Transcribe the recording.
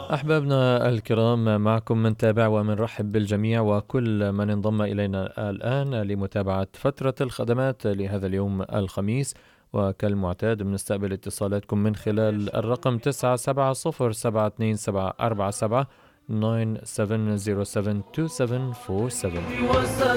أحبابنا الكرام، معكم من تابع ومن رحب بالجميع وكل من انضم إلينا الآن لمتابعة فترة الخدمات لهذا اليوم الخميس. وكالمعتاد بنستقبل اتصالاتكم من خلال الرقم 970727747 97072747.